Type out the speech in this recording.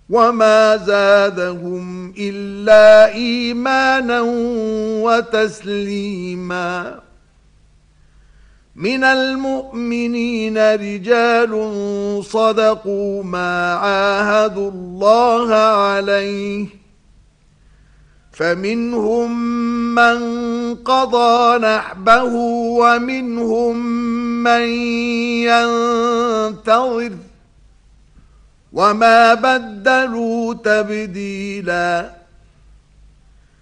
وما زادهم إلا إيمانا وتسليما. من المؤمنين رجال صدقوا ما عاهدوا الله عليه، فمنهم من قضى نحبه ومنهم من ينتظر، وما بدلوا تبديلا.